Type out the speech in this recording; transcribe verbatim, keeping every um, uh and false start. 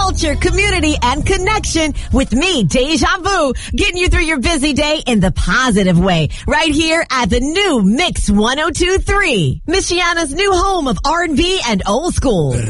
culture, community, and connection with me, Deja Vu, getting you through your busy day in the positive way. Right here at the new Mix one oh two point three, Michiana's new home of R and B and old school.